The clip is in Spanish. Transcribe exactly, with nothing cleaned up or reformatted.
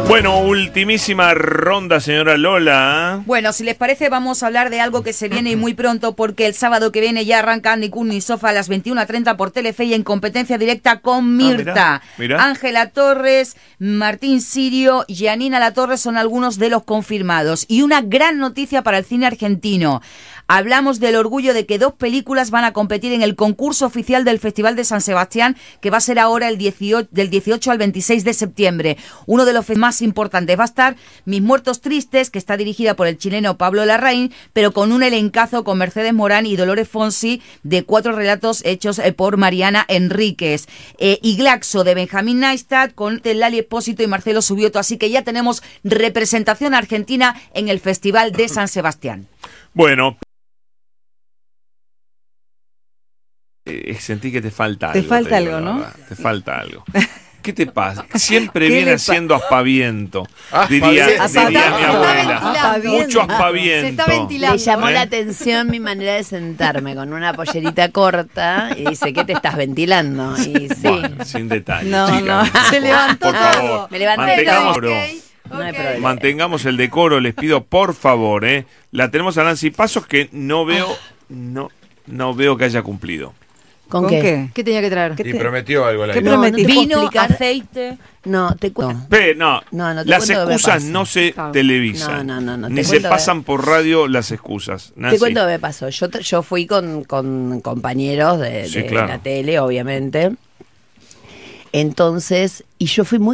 Bueno, ultimísima ronda, señora Lola. Bueno, si les parece, vamos a hablar de algo que se viene y muy pronto, porque el sábado que viene ya arranca Ni Kun Ni Sofa a las veintiuna treinta por Telefe y en competencia directa con Mirta. Ah, mira, mira. Ángela Torres, Martín Sirio y Janina Latorre son algunos de los confirmados. Y una gran noticia para el cine argentino. Hablamos del orgullo de que dos películas van a competir en el concurso oficial del Festival de San Sebastián, que va a ser ahora el dieciocho, del dieciocho al veintiséis de septiembre. Uno de los más importantes va a estar Mis Muertos Tristes, que está dirigida por el chileno Pablo Larraín, pero con un elencazo con Mercedes Morán y Dolores Fonsi, de cuatro relatos hechos por Mariana Enríquez. Eh, y Glaxo, de Benjamín Neistat, con Lali Espósito y Marcelo Subioto. Así que ya tenemos representación argentina en el Festival de San Sebastián. Bueno. Eh, sentí que te falta te algo. Falta te algo, digo, ¿no? Te falta algo. ¿Qué te pasa? Siempre viene haciendo aspaviento. Aspaviento. Diría, diría mi abuela. Aspaviento. Mucho aspaviento. Se está ventilando. Le llamó ¿Eh? la atención mi manera de sentarme con una pollerita corta y dice, ¿qué te estás ventilando? Y sí. Bueno, sin detalle. No, chica. no, se levantó Por todo. favor, Me levanté mantengamos, todo. Okay. No hay Okay. problema. mantengamos el decoro, les pido por favor. ¿eh? La tenemos a Nancy Pasos, que no veo, no, no veo que haya cumplido. ¿Con, ¿Con qué? qué? ¿Qué tenía que traer? ¿Qué Y te- prometió algo al ¿Qué aire. No, no te prometiste? puedo Vino, explicar. aceite. No, te cuento. Pe, no, No, no te las cuento qué me excusas pasa. no se Claro. televisan. No, no, no, no, ni te se cuento pasan por radio las excusas. Nancy. Te cuento qué me pasó. Yo, t- yo fui con, con compañeros de, Sí, de claro. la tele, obviamente. Entonces, y yo fui muy